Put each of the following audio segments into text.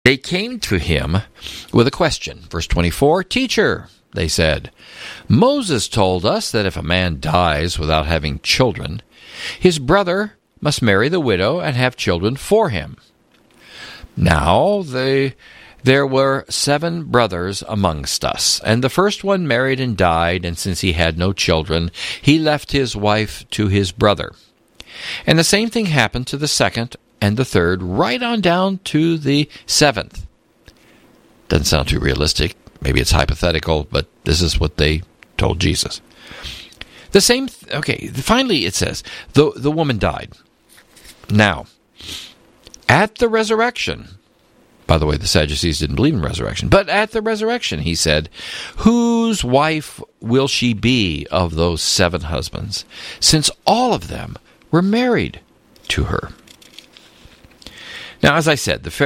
They came to him with a question. Verse 24, "Teacher," they said, "Moses told us that if a man dies without having children, his brother must marry the widow and have children for him. Now there were 7 brothers amongst us, and the first one married and died, and since he had no children, he left his wife to his brother. And the same thing happened to the second and the third, right on down to the 7th. Doesn't sound too realistic. Maybe it's hypothetical, but this is what they told Jesus. Finally it says, the woman died. Now, at the resurrection, by the way, the Sadducees didn't believe in resurrection, but at the resurrection, he said, "Whose wife will she be of those 7 husbands, since all of them were married to her?" Now, as I said, the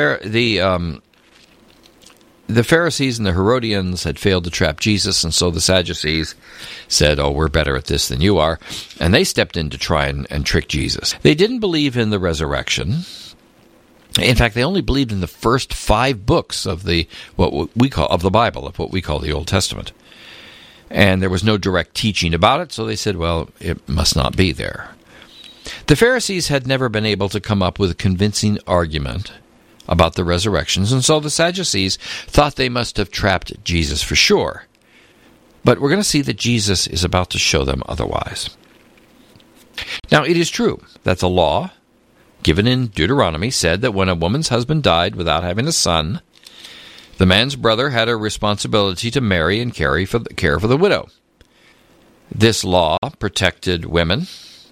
Pharisees and the Herodians had failed to trap Jesus, and so the Sadducees said, "Oh, we're better at this than you are," and they stepped in to try and trick Jesus. They didn't believe in the resurrection. In fact, they only believed in the first 5 books of the Bible, of what we call the Old Testament. And there was no direct teaching about it, so they said, well, it must not be there. The Pharisees had never been able to come up with a convincing argument about the resurrections, and so the Sadducees thought they must have trapped Jesus for sure. But we're going to see that Jesus is about to show them otherwise. Now, it is true that the law given in Deuteronomy said that when a woman's husband died without having a son, the man's brother had a responsibility to marry and care for the widow. This law protected women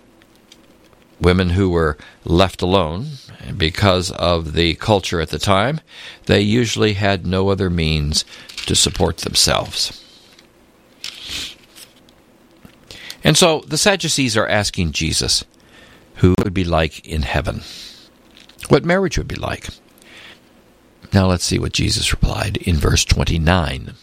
who were left alone, and because of the culture at the time, they usually had no other means to support themselves. And so the Sadducees are asking Jesus who it would be like in heaven, what marriage would be like. Now let's see what Jesus replied in verse 29.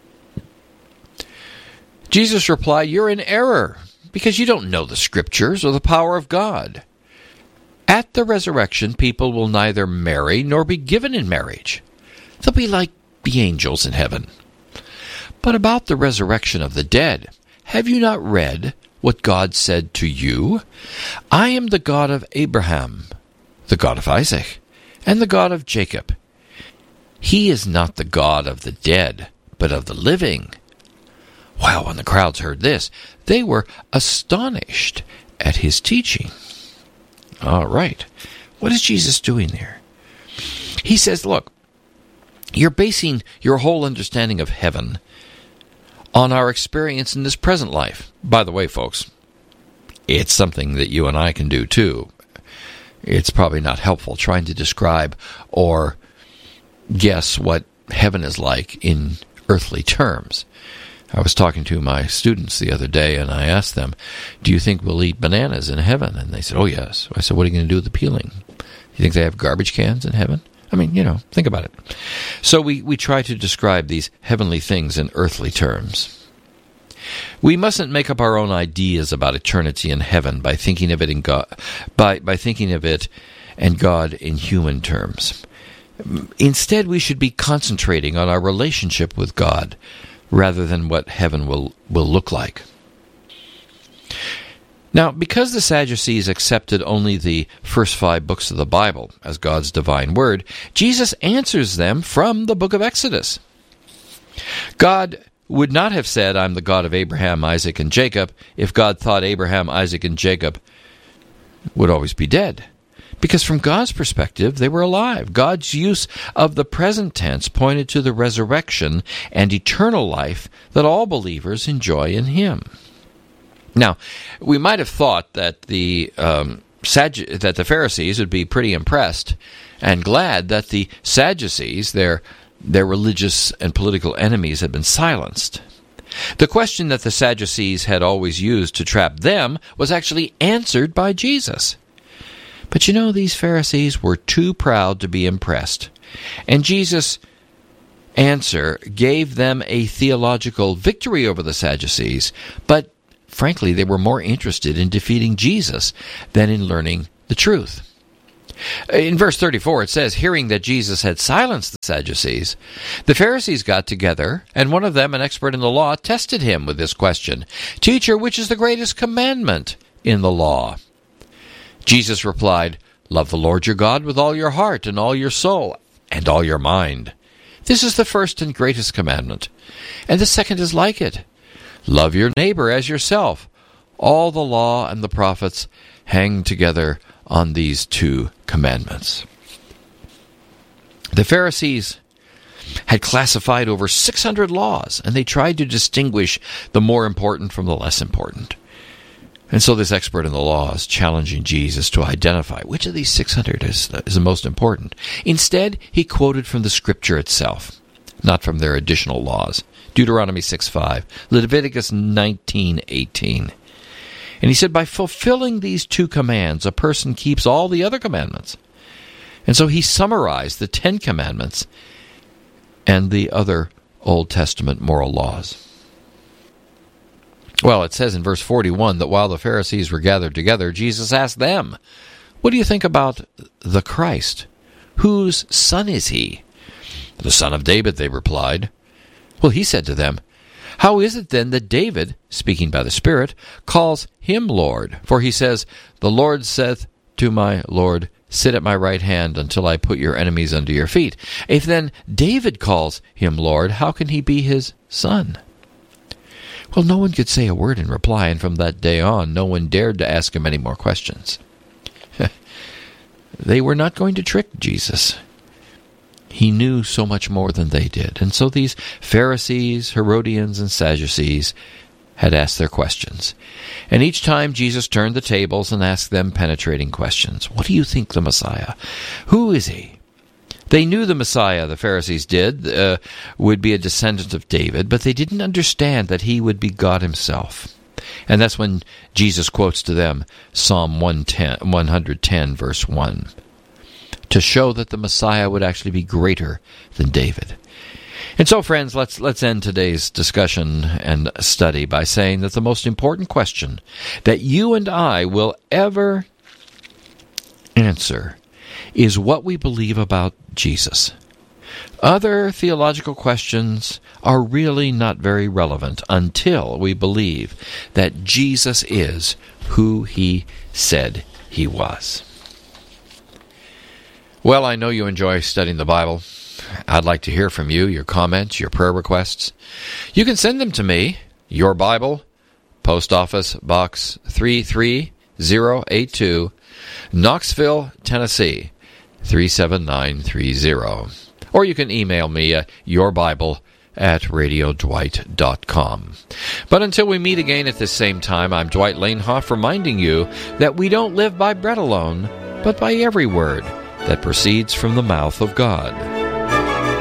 Jesus replied, "You're in error, because you don't know the Scriptures or the power of God. At the resurrection, people will neither marry nor be given in marriage. They'll be like the angels in heaven. But about the resurrection of the dead, have you not read what God said to you? I am the God of Abraham, the God of Isaac, and the God of Jacob. He is not the God of the dead, but of the living." Wow, when the crowds heard this, they were astonished at his teaching. All right, what is Jesus doing there? He says, look, you're basing your whole understanding of heaven on our experience in this present life. By the way, folks, it's something that you and I can do too. It's probably not helpful trying to describe or guess what heaven is like in earthly terms. I was talking to my students the other day, and I asked them, "Do you think we'll eat bananas in heaven?" And they said, "Oh, yes." I said, "What are you going to do with the peeling? You think they have garbage cans in heaven?" I mean, think about it. So we try to describe these heavenly things in earthly terms. We mustn't make up our own ideas about eternity in heaven by thinking of it in God, by thinking of it and God in human terms. Instead, we should be concentrating on our relationship with God rather than what heaven will look like. Now, because the Sadducees accepted only the first 5 books of the Bible as God's divine word, Jesus answers them from the book of Exodus. God would not have said, "I'm the God of Abraham, Isaac, and Jacob," if God thought Abraham, Isaac, and Jacob would always be dead. Because from God's perspective, they were alive. God's use of the present tense pointed to the resurrection and eternal life that all believers enjoy in Him. Now, we might have thought that the Pharisees would be pretty impressed and glad that the Sadducees, their religious and political enemies, had been silenced. The question that the Sadducees had always used to trap them was actually answered by Jesus. But these Pharisees were too proud to be impressed. And Jesus' answer gave them a theological victory over the Sadducees, but frankly, they were more interested in defeating Jesus than in learning the truth. In verse 34 it says, hearing that Jesus had silenced the Sadducees, the Pharisees got together, and one of them, an expert in the law, tested him with this question, Teacher, which is the greatest commandment in the law? Jesus replied, Love the Lord your God with all your heart and all your soul and all your mind. This is the first and greatest commandment. And the second is like it. Love your neighbor as yourself. All the law and the prophets hang together on these two commandments. The Pharisees had classified over 600 laws, and they tried to distinguish the more important from the less important. And so this expert in the law is challenging Jesus to identify which of these 600 is the most important. Instead, he quoted from the Scripture itself, not from their additional laws. Deuteronomy 6:5, Leviticus 19:18. And he said, by fulfilling these two commands, a person keeps all the other commandments. And so he summarized the 10 commandments and the other Old Testament moral laws. Well, it says in verse 41 that while the Pharisees were gathered together, Jesus asked them, What do you think about the Christ? Whose son is he? The son of David, they replied. Well, he said to them, How is it then that David, speaking by the Spirit, calls him Lord? For he says, The Lord saith to my Lord, Sit at my right hand until I put your enemies under your feet. If then David calls him Lord, how can he be his son? Well, no one could say a word in reply, and from that day on, no one dared to ask him any more questions. They were not going to trick Jesus. He knew so much more than they did. And so these Pharisees, Herodians, and Sadducees had asked their questions. And each time Jesus turned the tables and asked them penetrating questions. What do you think the Messiah? Who is he? They knew the Messiah, the Pharisees did, would be a descendant of David, but they didn't understand that he would be God himself. And that's when Jesus quotes to them Psalm 110, verse 1, to show that the Messiah would actually be greater than David. And so, friends, let's end today's discussion and study by saying that the most important question that you and I will ever answer is what we believe about Jesus. Other theological questions are really not very relevant until we believe that Jesus is who he said he was. Well, I know you enjoy studying the Bible. I'd like to hear from you, your comments, your prayer requests. You can send them to me, Your Bible, Post Office Box 33082, Knoxville, Tennessee 37930. Or you can email me at yourbible@radiodwight.com. But until we meet again at this same time, I'm Dwight Lanehoff, reminding you that we don't live by bread alone, but by every word that proceeds from the mouth of God.